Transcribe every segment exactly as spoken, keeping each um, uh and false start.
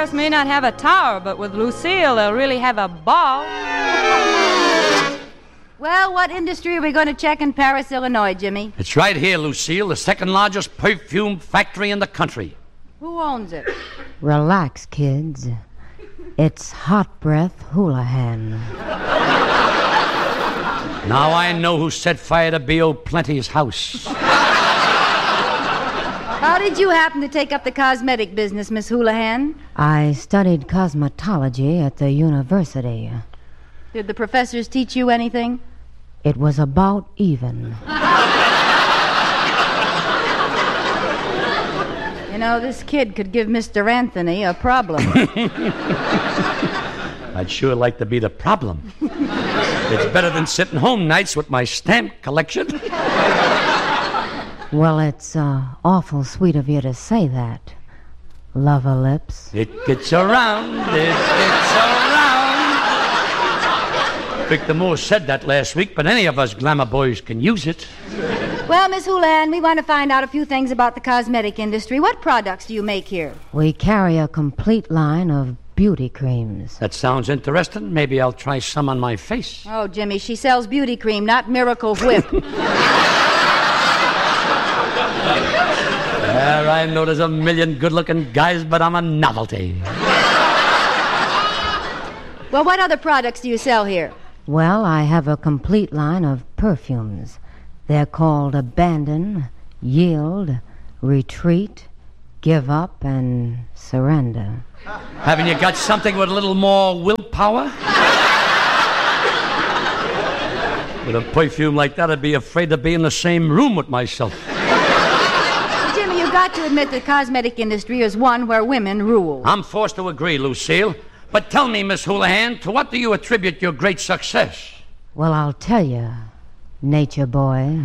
Paris may not have a tower, but with Lucille, they'll really have a ball. Well, what industry are we going to check in Paris, Illinois, Jimmy? It's right here, Lucille, the second largest perfume factory in the country. Who owns it? Relax, kids. It's Hot Breath Houlihan. Now I know who set fire to B O Plenty's house. How did you happen to take up the cosmetic business, Miss Houlihan? I studied cosmetology at the university. Did the professors teach you anything? It was about even. You know, this kid could give Mister Anthony a problem. I'd sure like to be the problem. It's better than sitting home nights with my stamp collection. Well, it's uh, awful sweet of you to say that, lover lips. It gets around, it gets around. Victor Moore said that last week, but any of us glamour boys can use it. Well, Miss Houlihan, we want to find out a few things about the cosmetic industry. What products do you make here? We carry a complete line of beauty creams. That sounds interesting. Maybe I'll try some on my face. Oh, Jimmy, she sells beauty cream, not Miracle Whip. There, I know there's a million good-looking guys, but I'm a novelty. Well, what other products do you sell here? Well, I have a complete line of perfumes. They're called Abandon, Yield, Retreat, Give Up, and Surrender. Haven't you got something with a little more willpower? With a perfume like that, I'd be afraid to be in the same room with myself. Jimmy, you've got to admit the cosmetic industry is one where women rule. I'm forced to agree, Lucille. But tell me, Miss Houlihan, to what do you attribute your great success? Well, I'll tell you, nature boy.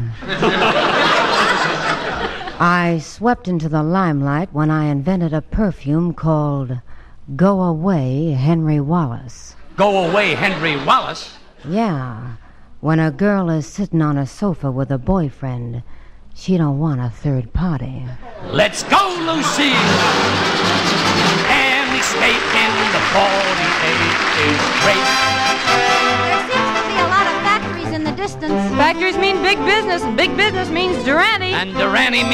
I swept into the limelight when I invented a perfume called Go Away, Henry Wallace. Go away, Henry Wallace? Yeah. When a girl is sitting on a sofa with a boyfriend, she don't want a third party. Let's go, Lucille! And escape in the forty-eight is great. There seems to be a lot of factories in the distance. Factories mean big business, and big business means Durante. And Durante